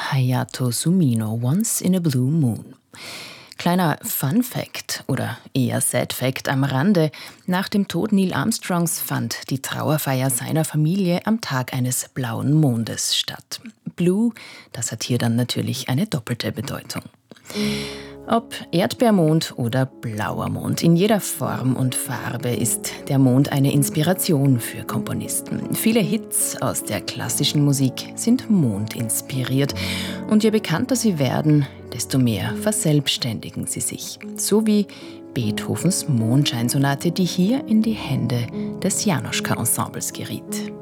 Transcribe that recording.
Hayato Sumino, Once in a Blue Moon. Kleiner Fun-Fact oder eher Sad-Fact am Rande. Nach dem Tod Neil Armstrongs fand die Trauerfeier seiner Familie am Tag eines blauen Mondes statt. Blue, das hat hier dann natürlich eine doppelte Bedeutung. Ob Erdbeermond oder blauer Mond, in jeder Form und Farbe ist der Mond eine Inspiration für Komponisten. Viele Hits aus der klassischen Musik sind mondinspiriert. Und je bekannter sie werden, desto mehr verselbstständigen sie sich. So wie Beethovens Mondscheinsonate, die hier in die Hände des Janoschka-Ensembles geriet.